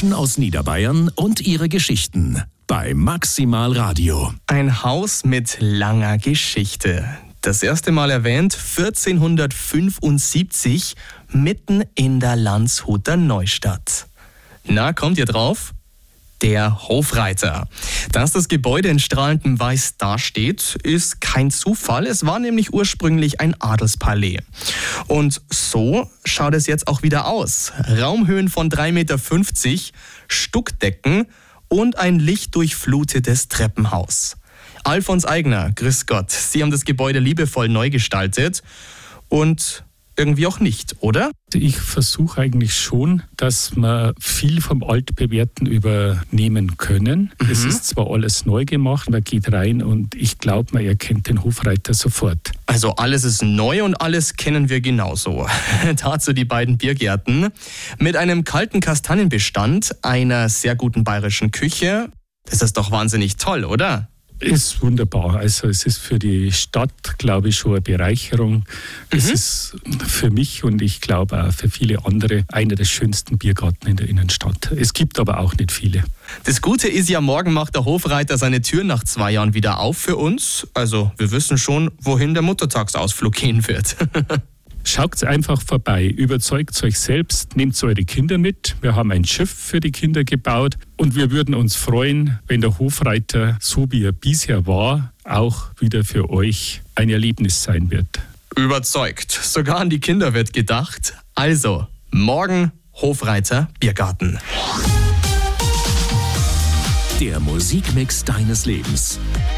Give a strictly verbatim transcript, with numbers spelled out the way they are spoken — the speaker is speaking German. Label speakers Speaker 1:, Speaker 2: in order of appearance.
Speaker 1: Menschen aus Niederbayern und ihre Geschichten bei Maximal Radio.
Speaker 2: Ein Haus mit langer Geschichte. Das erste Mal erwähnt vierzehnhundertfünfundsiebzig, mitten in der Landshuter Neustadt. Na, kommt ihr drauf? Der Hofreiter. Dass das Gebäude in strahlendem Weiß dasteht, ist kein Zufall. Es war nämlich ursprünglich ein Adelspalais. Und so schaut es jetzt auch wieder aus. Raumhöhen von drei Meter fünfzig, Stuckdecken und ein lichtdurchflutetes Treppenhaus. Alfons Aigner, grüß Gott. Sie haben das Gebäude liebevoll neu gestaltet und irgendwie auch nicht, oder?
Speaker 3: Ich versuche eigentlich schon, dass wir viel vom Altbewährten übernehmen können. Mhm. Es ist zwar alles neu gemacht, man geht rein und ich glaube, man erkennt den Hofreiter sofort.
Speaker 2: Also alles ist neu und alles kennen wir genauso. Dazu die beiden Biergärten mit einem kalten Kastanienbestand, einer sehr guten bayerischen Küche. Das ist doch wahnsinnig toll, oder?
Speaker 3: Ist wunderbar. Also es ist für die Stadt, glaube ich, schon eine Bereicherung. Es mhm. ist für mich und ich glaube auch für viele andere einer der schönsten Biergärten in der Innenstadt. Es gibt aber auch nicht viele.
Speaker 2: Das Gute ist ja, morgen macht der Hofreiter seine Tür nach zwei Jahren wieder auf für uns. Also wir wissen schon, wohin der Muttertagsausflug gehen wird.
Speaker 3: Schaut einfach vorbei, überzeugt euch selbst, nehmt eure Kinder mit. Wir haben ein Schiff für die Kinder gebaut und wir würden uns freuen, wenn der Hofreiter, so wie er bisher war, auch wieder für euch ein Erlebnis sein wird.
Speaker 2: Überzeugt. Sogar an die Kinder wird gedacht. Also, morgen Hofreiter Biergarten.
Speaker 1: Der Musikmix deines Lebens.